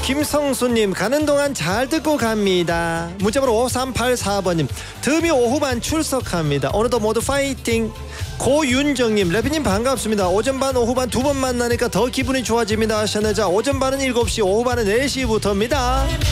김성수님 가는 동안 잘 듣고 갑니다. 문자번호 5384번님 드미 오후반 출석합니다. 오늘도 모두 파이팅. 고윤정님 래피님 반갑습니다. 오전반 오후반 두 번 만나니까 더 기분이 좋아집니다 하셨는데 오전반은 7시 오후반은 4시부터입니다.